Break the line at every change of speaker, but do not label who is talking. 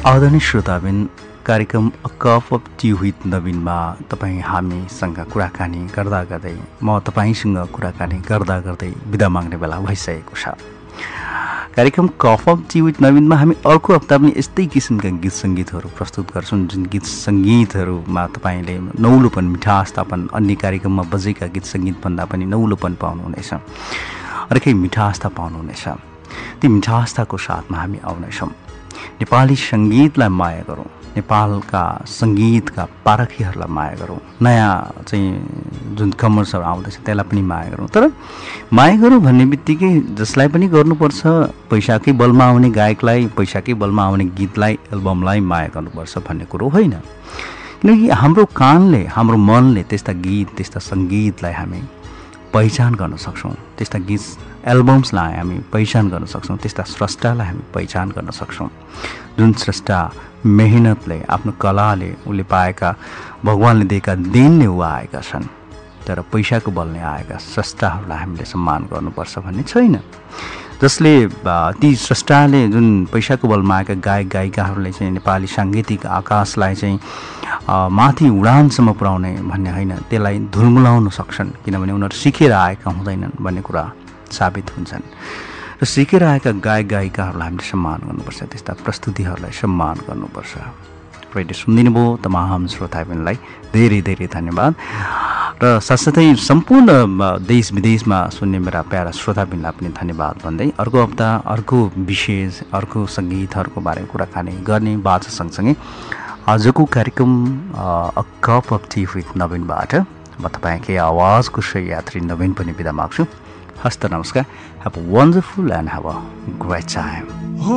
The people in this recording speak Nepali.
आदरणीय श्रोताबिन कार्यक्रम a cup of T with नवीनमा तपाईँ हामीसँग कुराकानी गर्दा गर्दै म तपाईँसँग कुराकानी गर्दा गर्दै बिदा माग्ने बेला भइसकेको छ। कार्यक्रम कप अफ टी विथ नवीनमा हामी अर्को हप्ता पनि यस्तै किसिमका गीत सङ्गीतहरू प्रस्तुत गर्छौँ, जुन गीत सङ्गीतहरूमा तपाईँले नौलोपन मिठासतापन अन्य कार्यक्रममा बजेका गीत सङ्गीतभन्दा पनि नौलोपन पाउनुहुनेछ, अर्कै मिठासता पाउनुहुनेछ। ती मिठासताको साथमा हामी आउनेछौँ। नेपाली सङ्गीतलाई माया गरौँ, नेपालका सङ्गीतका पारखीहरूलाई माया गरौँ, नयाँ चाहिँ जुन कमर्सहरू आउँदैछ त्यसलाई पनि माया गरौँ। तर माया गरौँ भन्ने बित्तिकै जसलाई पनि गर्नुपर्छ, पैसाकै बलमा आउने गायकलाई, पैसाकै बलमा आउने गीतलाई, एल्बमलाई माया गर्नुपर्छ भन्ने कुरो होइन। किनकि हाम्रो कानले, हाम्रो मनले त्यस्ता गीत, त्यस्ता सङ्गीतलाई हामी पहिचान गर्न सक्छौँ, त्यस्ता गीत एल्बम्सलाई हामी पहिचान गर्न सक्छौँ, त्यस्ता स्रष्टालाई हामी पहिचान गर्न सक्छौँ जुन स्रष्टा मेहनतले, आफ्नो कलाले उसले पाएका, भगवान्ले दिएका देनले ऊ आएका छन्। तर पैसाको बलले आएका स्रष्टाहरूलाई हामीले सम्मान गर्नुपर्छ भन्ने छैन। जसले ती स्रष्टाले जुन पैसाको बलमा आएका गायक गायिकाहरूले चाहिँ नेपाली साङ्गीतिक आकाशलाई चाहिँ माथि उडानसम्म पुर्याउने भन्ने होइन, त्यसलाई धुलमुलाउन सक्छन्, किनभने उनीहरू सिकेर आएका हुँदैनन् भन्ने कुरा साबित हुन्छन्। र सिकेर आएका गायक गायिकाहरूलाई हामीले सम्मान गर्नुपर्छ, त्यस्ता प्रस्तुतिहरूलाई सम्मान गर्नुपर्छ। रेडियो सुनिदिनु भयो तमाम श्रोताबिनलाई धेरै धेरै धन्यवाद। र साथसाथै सम्पूर्ण देश विदेशमा सुन्ने मेरा प्यारा श्रोताबिनलाई पनि धन्यवाद भन्दै अर्को हप्ता अर्को विशेष, अर्को सङ्गीतहरूको बारेमा कुराकानी गर्ने बाचा सँगसँगै आजको कार्यक्रम a cup of T with नवीनबाट म तपाईँकै आवाजको सही यात्री नवीन पनि बिदा माग्छु। हस्त नमस्कार। Have a wonderful and have a great time.